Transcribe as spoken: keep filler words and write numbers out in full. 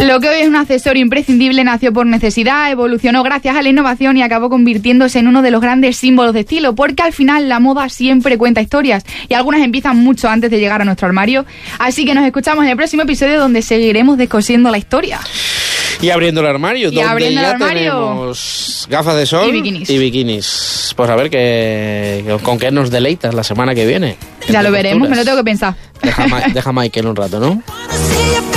Lo que hoy es un accesorio imprescindible nació por necesidad, evolucionó gracias a la innovación y acabó convirtiéndose en uno de los grandes símbolos de estilo, porque al final la moda siempre cuenta historias y algunas empiezan mucho antes de llegar a nuestro armario. Así que nos escuchamos en el próximo episodio donde seguiremos descosiendo la historia. Y abriendo el armario, y donde abriendo ya el armario. tenemos gafas de sol y bikinis. y bikinis. Pues a ver qué, con qué nos deleitas la semana que viene. Ya lo veremos, me lo tengo que pensar. Deja, deja Michael un rato, ¿no?